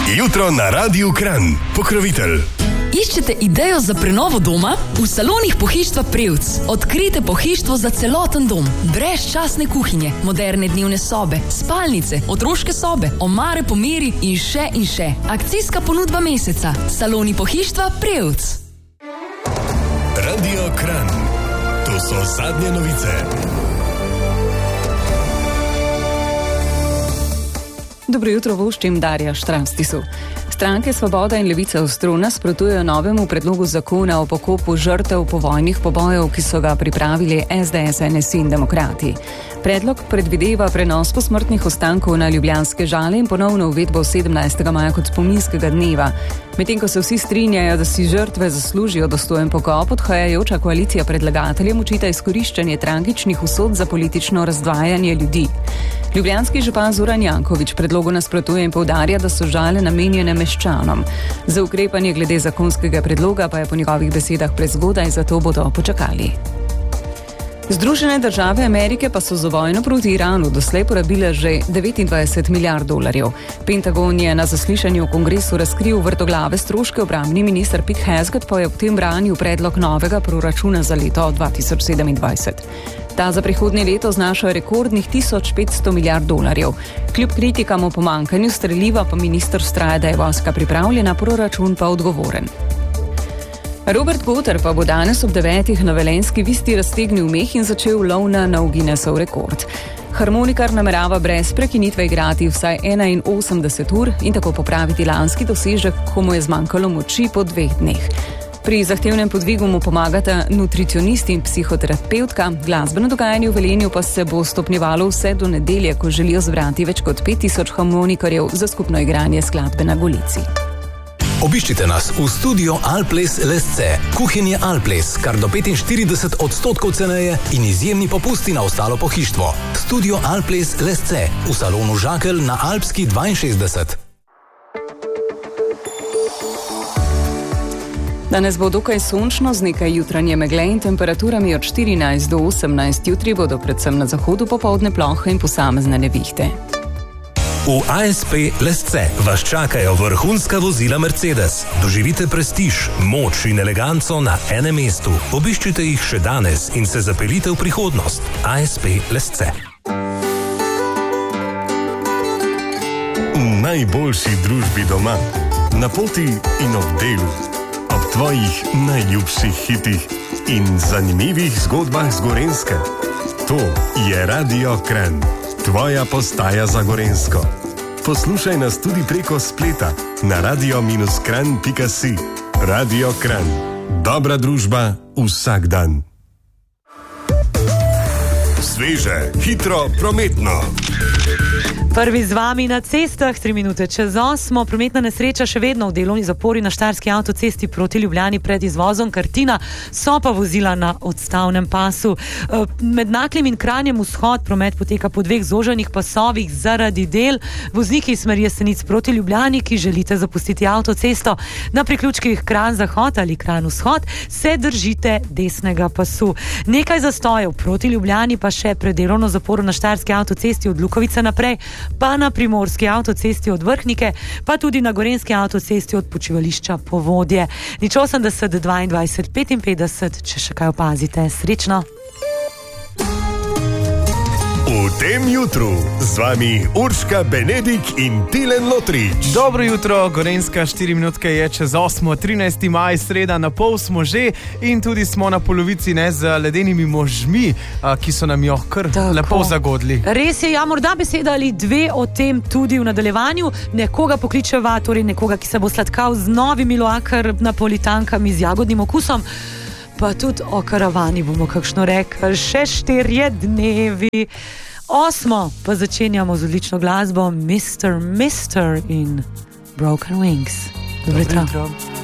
jutro na Radiu Kranj. Pokrovitelj. Iščete idejo za prenovo doma? V salonih pohištva Prevc odkrijte pohištvo za celoten dom. Brezčasne kuhinje, moderne dnevne sobe, spalnice, otroške sobe, omare po meri in še. Akcijska ponudba meseca. Saloni pohištva Prevc. Radio Kranj. To so zadnje novice. Dobro jutro, voščim Darja Štranstisu. Stranke Svoboda in Levica ostro nasprotujejo novemu predlogu zakona o pokopu žrtev povojnih pobojev, ki so ga pripravili SDS, NSI in Demokrati. Predlog predvideva prenos posmrtnih ostankov na ljubljanske Žale in ponovno uvedbo 17. maja kot spominskega dneva. Medtem ko se vsi strinjajo, da si žrtve zaslužijo dostojen pokop, odhajajoča koalicija predlagateljem očita izkoriščanje tragičnih usod za politično razdvajanje ljudi. Ljubljanski župan Zoran Janković predlogu nasprotuje in poudarja, da so Žale namenjene meščanom. Za ukrepanje glede zakonskega predloga pa je po njegovih besedah prezgodaj, zato bodo počakali. Združene države Amerike pa so za vojno proti Iranu doslej porabile že $29 milijard. Pentagon je na zaslišanju v kongresu razkril vrtoglave stroške. Obrambni minister Pete Hegseth pa je ob tem branil predlog novega proračuna za leto 2027. Ta za prihodnje leto znaša rekordnih $1500 milijard. Kljub kritikam o pomankanju streliva pa minister vztraja, da je vojska pripravljena, proračun pa odgovoren. Robert Goter pa bo danes ob 9. na Velenjski Visti raztegnil meh in začel lov na nov Guinnessov rekord. Harmonikar namerava brez prekinitve igrati vsaj 81 ur in tako popraviti lanski dosežek, ko mu je zmanjkalo moči po 2 dneh. Pri zahtevnem podvigu mu pomagata nutricionist in psihoterapevtka. Glasbeno dogajanje v Velenju pa se bo stopnjevalo vse do nedelje, ko želijo zbrati več kot 5000 harmonikarjev za skupno igranje skladbe na Golici. Obiščite nas v studio Alples Lesce. Kuhinje Alples, kar do 45% ceneje in izjemni popusti na ostalo pohištvo. Studio Alples Lesce v salonu Žakelj na Alpski 62. Danes bo dokaj sončno z nekaj jutranje megle in temperaturami od 14 do 18. Jutri bodo predvsem na zahodu popoldne plohe in posamezne nevihte. V ASP Lesce vas čakajo vrhunska vozila Mercedes. Doživite prestiž, moč in eleganco na enem mestu. Obiščite jih še danes in se zapeljite v prihodnost. ASP Lesce. V najboljši družbi doma, na poti in ob delu, ob tvojih najljubših hitih in zanimivih zgodbah z Gorenjske. To je Radio Kranj. Tvoja postaja za Gorenjsko. Poslušaj nas tudi preko spleta na radio-kranj.si. Radio Kranj. Dobra družba vsak dan. Sveže, hitro, prometno. Prvi z vami na cestah, 3 minute čez 8. Prometna nesreča še vedno v delovni zapori na Štajerski avtocesti proti Ljubljani pred izvozom Kartina, so pa vozila na odstavnem pasu. Med Naklem in Kranjem vzhod promet poteka po 2 zožanih pasovih zaradi del. Vozniki iz smeri Jesenic proti Ljubljani, ki želite zapustiti avtocesto na priključkih Kranj zahod ali Kranj vzhod, se držite desnega pasu. Nekaj zastojev proti Ljubljani pa še pred delovno zaporo na Štajerski avtocesti od Lukovice naprej, pa na Primorski avtocesti od Vrhnike, pa tudi na Gorenjski avtocesti od počivališča Povodje. 80 22 55, če še kaj opazite. Srečno! V tem jutru z vami Urška Benedik in Tilen Lotrič. Dobro jutro, Gorenjska 4 minutke je čez 8, 13. maj, sreda, na pol smo že in tudi smo na polovici z ledenimi možmi, ki so nam jo kar lepo zagodli. Res je, ja, morda beseda ali dve o tem tudi v nadaljevanju. Nekoga pokličeva, torej nekoga, ki se bo sladkal z novimi loakar napolitankami z jagodnim okusom. Pa tudi o karavani bomo kakšno rekli, še 4 dnevi. 8. pa začenjamo z odlično glasbo Mr. in Broken Wings. Dobro jutro.